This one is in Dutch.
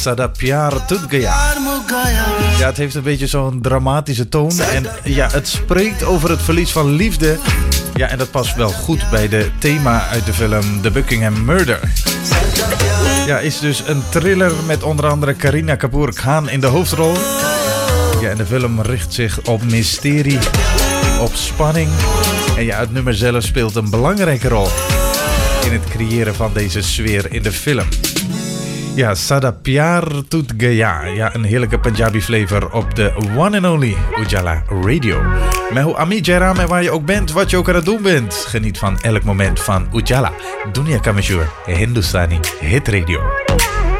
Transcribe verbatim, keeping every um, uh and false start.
Sada Pyar Tut Gaya. Ja, het heeft een beetje zo'n dramatische toon. En ja, het spreekt over het verlies van liefde. Ja, en dat past wel goed bij de thema uit de film The Buckingham Murder. Ja, is dus een thriller met onder andere Kareena Kapoor Khan in de hoofdrol. Ja, en de film richt zich op mysterie, op spanning. En ja, het nummer zelf speelt een belangrijke rol in het creëren van deze sfeer in de film. Ja, Sada Pyar Tut Gaya. Ja, een heerlijke Punjabi flavor op de one and only Ujala Radio. Met hoe Ami Jairam en waar je ook bent, wat je ook aan het doen bent. Geniet van elk moment van Ujala. Dunia Ka Mashhoor Hindustani Hit Radio.